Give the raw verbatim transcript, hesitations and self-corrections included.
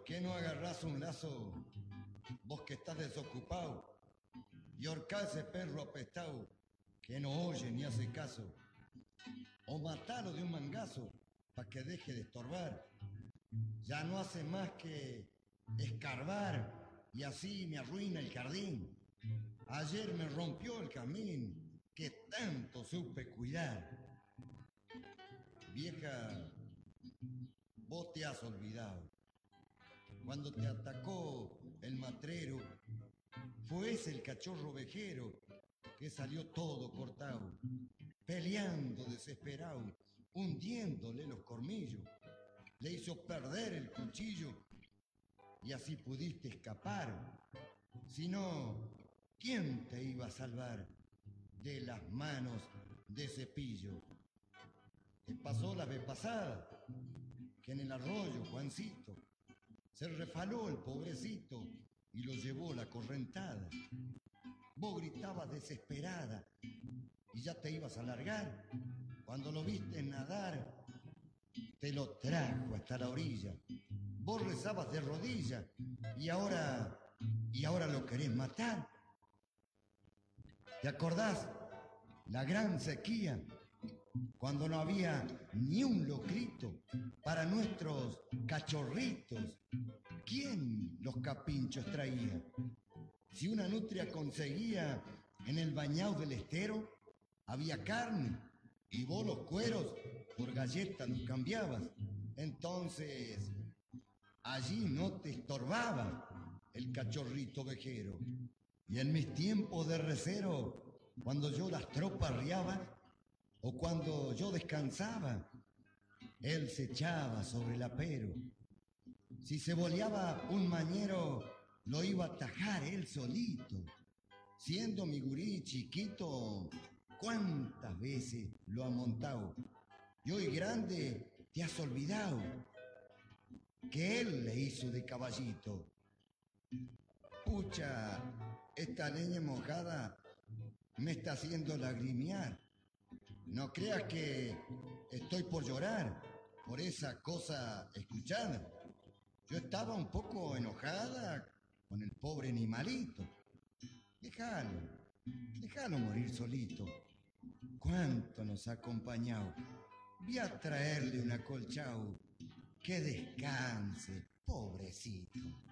¿Por qué no agarrás un lazo, vos que estás desocupado, y ahorcá ese perro apestado que no oye ni hace caso? O matalo de un mangazo pa' que deje de estorbar. Ya no hace más que escarbar y así me arruina el jardín. Ayer me rompió el camín que tanto supe cuidar. Vieja, vos te has olvidado. Cuando te atacó el matrero, fue ese el cachorro ovejero que salió todo cortado, peleando desesperado, hundiéndole los cormillos. Le hizo perder el cuchillo y así pudiste escapar. Si no, ¿quién te iba a salvar de las manos de Cepillo? Te pasó la vez pasada que en el arroyo Juancito se refaló el pobrecito y lo llevó la correntada. Vos gritabas desesperada y ya te ibas a largar. Cuando lo viste nadar, te lo trajo hasta la orilla. Vos rezabas de rodillas y ahora, y ahora lo querés matar. ¿Te acordás? La gran sequía, cuando no había ni un locrito para nuestros cachorritos. ¿Quién los capinchos traía? Si una nutria conseguía en el bañado del estero, había carne y vos los cueros por galletas los cambiabas. Entonces, allí no te estorbaba el cachorrito vejero. Y en mis tiempos de recero, cuando yo las tropas riaba, o cuando yo descansaba, él se echaba sobre el apero. Si se boleaba un mañero, lo iba a tajar él solito. Siendo mi gurí chiquito, cuántas veces lo ha montado. Y hoy grande te has olvidado que él le hizo de caballito. Pucha, esta leña mojada me está haciendo lagrimear. No creas que estoy por llorar por esa cosa escuchada. Yo estaba un poco enojada con el pobre animalito. Déjalo, déjalo morir solito. ¿Cuánto nos ha acompañado? Voy a traerle un acolchado. Que descanse, pobrecito.